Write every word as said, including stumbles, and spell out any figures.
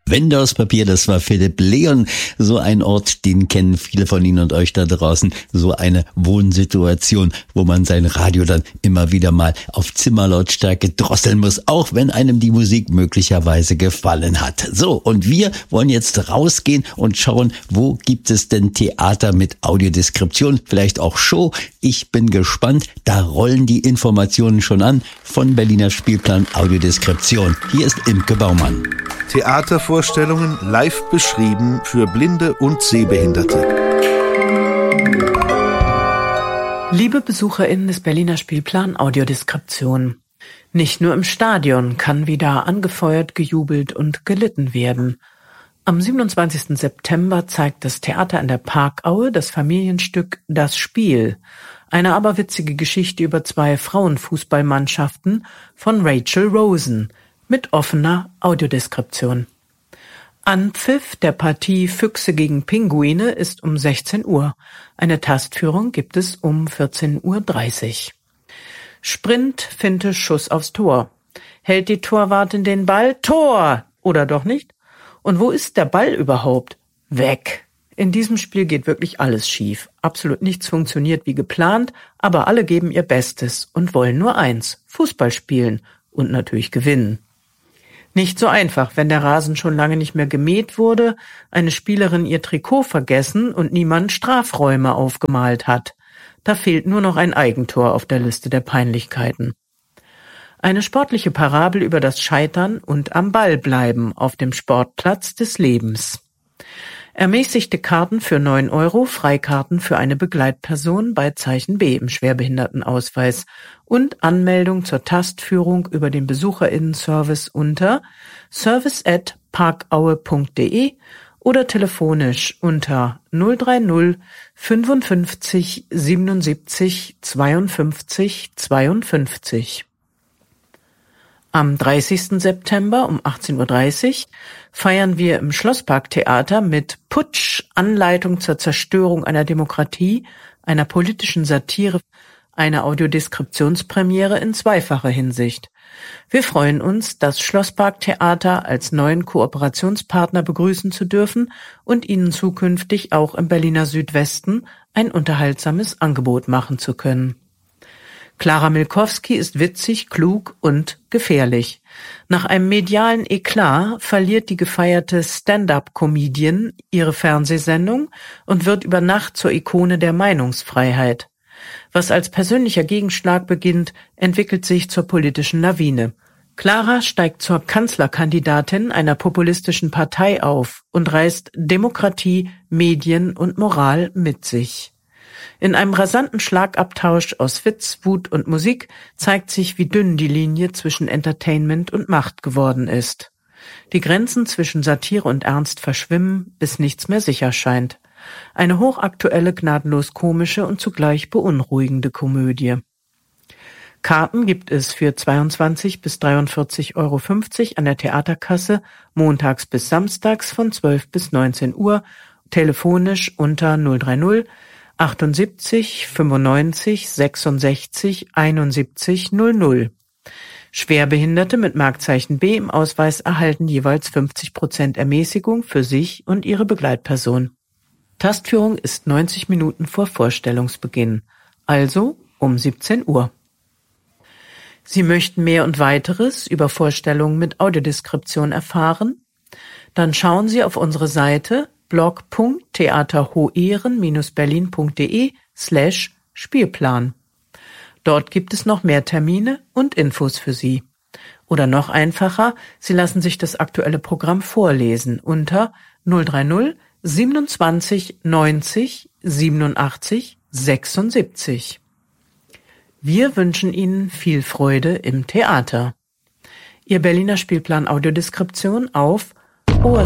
Wände aus Papier, das war Philipp Leon. So ein Ort, den kennen viele von Ihnen und euch da draußen. So eine Wohnsituation, wo man sein Radio dann immer wieder mal auf Zimmerlautstärke drosseln muss, auch wenn einem die Musik möglicherweise gefallen hat. So, und wir wollen jetzt rausgehen und schauen, wo gibt es denn Theater mit Audiodeskription, vielleicht auch Show. Ich bin gespannt, da rollen die Informationen schon an von Berliner Spielplan Audiodeskription. Hier ist Imke Baumann. Theatervorstellungen live beschrieben für Blinde und Sehbehinderte. Liebe BesucherInnen des Berliner Spielplan Audiodeskription. Nicht nur im Stadion kann wieder angefeuert, gejubelt und gelitten werden. Am siebenundzwanzigsten September zeigt das Theater an der Parkaue das Familienstück Das Spiel, eine aberwitzige Geschichte über zwei Frauenfußballmannschaften von Rachel Rosen mit offener Audiodeskription. Anpfiff der Partie Füchse gegen Pinguine ist um sechzehn Uhr. Eine Tastführung gibt es um vierzehn Uhr dreißig. Sprint, Finte, Schuss aufs Tor. Hält die Torwartin den Ball? Tor! Oder doch nicht? Und wo ist der Ball überhaupt? Weg! In diesem Spiel geht wirklich alles schief. Absolut nichts funktioniert wie geplant, aber alle geben ihr Bestes und wollen nur eins: Fußball spielen und natürlich gewinnen. Nicht so einfach, wenn der Rasen schon lange nicht mehr gemäht wurde, eine Spielerin ihr Trikot vergessen und niemand Strafräume aufgemalt hat. Da fehlt nur noch ein Eigentor auf der Liste der Peinlichkeiten. Eine sportliche Parabel über das Scheitern und am Ball bleiben auf dem Sportplatz des Lebens. Ermäßigte Karten für neun Euro, Freikarten für eine Begleitperson bei Zeichen B im Schwerbehindertenausweis und Anmeldung zur Tastführung über den BesucherInnen-Service unter service at parkaue punkt de oder telefonisch unter null drei null fünfundfünfzig siebenundsiebzig zweiundfünfzig zweiundfünfzig. Am dreißigsten September um achtzehn Uhr dreißig feiern wir im Schlossparktheater mit Putsch, Anleitung zur Zerstörung einer Demokratie, einer politischen Satire, eine Audiodeskriptionspremiere in zweifacher Hinsicht. Wir freuen uns, das Schlossparktheater als neuen Kooperationspartner begrüßen zu dürfen und Ihnen zukünftig auch im Berliner Südwesten ein unterhaltsames Angebot machen zu können. Clara Milkowski ist witzig, klug und gefährlich. Nach einem medialen Eklat verliert die gefeierte Stand-up-Comedian ihre Fernsehsendung und wird über Nacht zur Ikone der Meinungsfreiheit. Was als persönlicher Gegenschlag beginnt, entwickelt sich zur politischen Lawine. Clara steigt zur Kanzlerkandidatin einer populistischen Partei auf und reißt Demokratie, Medien und Moral mit sich. In einem rasanten Schlagabtausch aus Witz, Wut und Musik zeigt sich, wie dünn die Linie zwischen Entertainment und Macht geworden ist. Die Grenzen zwischen Satire und Ernst verschwimmen, bis nichts mehr sicher scheint. Eine hochaktuelle, gnadenlos komische und zugleich beunruhigende Komödie. Karten gibt es für zweiundzwanzig bis dreiundvierzig Euro fünfzig an der Theaterkasse, montags bis samstags von zwölf bis neunzehn Uhr, telefonisch unter null drei null achtundsiebzig fünfundneunzig sechsundsechzig einundsiebzig null null. Schwerbehinderte mit Markenzeichen B im Ausweis erhalten jeweils fünfzig Prozent Ermäßigung für sich und ihre Begleitperson. Tastführung ist neunzig Minuten vor Vorstellungsbeginn, also um siebzehn Uhr. Sie möchten mehr und weiteres über Vorstellungen mit Audiodeskription erfahren? Dann schauen Sie auf unsere Seite blog punkt theaterhoehren Bindestrich berlin punkt de slash Spielplan. Dort gibt es noch mehr Termine und Infos für Sie. Oder noch einfacher, Sie lassen sich das aktuelle Programm vorlesen unter null drei null siebenundzwanzig neunzig siebenundachtzig sechsundsiebzig. Wir wünschen Ihnen viel Freude im Theater. Ihr Berliner Spielplan Audiodeskription auf O R